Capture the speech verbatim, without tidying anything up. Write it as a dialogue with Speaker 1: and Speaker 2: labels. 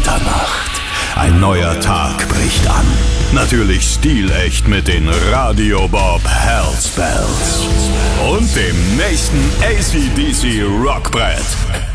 Speaker 1: Mitternacht. Ein neuer Tag bricht an. Natürlich stilecht mit den Radio Bob Hellspells. Und dem nächsten A C D C Rockbrett.